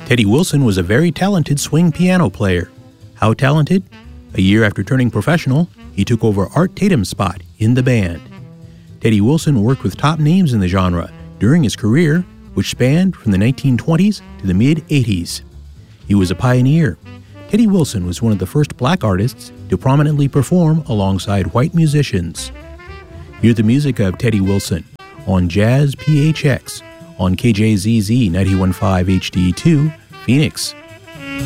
Teddy Wilson was a very talented swing piano player. How talented? A year after turning professional, he took over Art Tatum's spot in the band. Teddy Wilson worked with top names in the genre during his career, which spanned from the 1920s to the mid-80s. He was a pioneer. Teddy Wilson was one of the first black artists to prominently perform alongside white musicians. Hear the music of Teddy Wilson on Jazz PHX on KJZZ 91.5 HD2, Phoenix.